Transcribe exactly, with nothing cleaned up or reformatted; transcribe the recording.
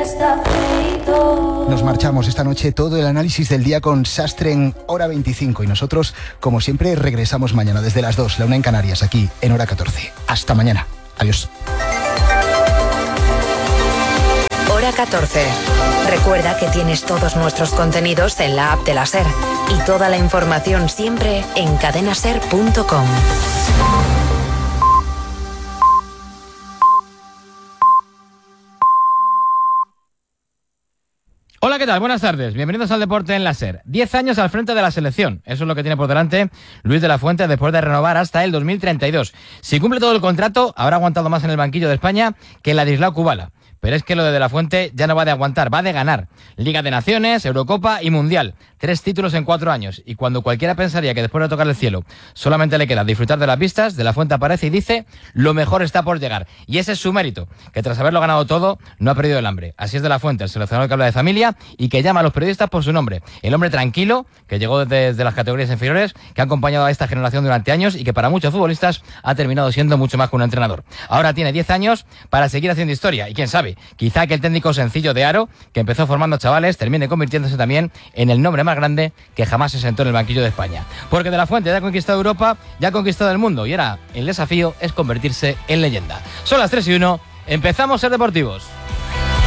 está feito. Nos marchamos esta noche, todo el análisis del día con Sastre en Hora veinticinco y nosotros, como siempre, regresamos mañana desde las dos, la una en Canarias, aquí en Hora catorce. Hasta mañana. Adiós. Hora catorce. Recuerda que tienes todos nuestros contenidos en la app de la SER y toda la información siempre en cadena ser punto com. Hola, ¿qué tal? Buenas tardes. Bienvenidos al Deporte en la SER. Diez años al frente de la selección. Eso es lo que tiene por delante Luis de la Fuente después de renovar hasta el dos mil treinta y dos. Si cumple todo el contrato, habrá aguantado más en el banquillo de España que Ladislao Kubala. Pero es que lo de De la Fuente ya no va de aguantar, va de ganar. Liga de Naciones, Eurocopa y Mundial. Tres títulos en cuatro años. Y cuando cualquiera pensaría que después de tocar el cielo solamente le queda disfrutar de las vistas, De la Fuente aparece y dice: lo mejor está por llegar. Y ese es su mérito, que tras haberlo ganado todo, no ha perdido el hambre. Así es De la Fuente, el seleccionador que habla de familia y que llama a los periodistas por su nombre. El hombre tranquilo, que llegó desde, desde las categorías inferiores, que ha acompañado a esta generación durante años y que para muchos futbolistas ha terminado siendo mucho más que un entrenador. Ahora tiene diez años para seguir haciendo historia. Y quién sabe, quizá que el técnico sencillo de Aro, que empezó formando chavales, termine convirtiéndose también en el nombre más grande que jamás se sentó en el banquillo de España. Porque De la Fuente ya ha conquistado Europa, ya ha conquistado el mundo y ahora el desafío es convertirse en leyenda. Son las tres y uno, empezamos Ser Deportivos.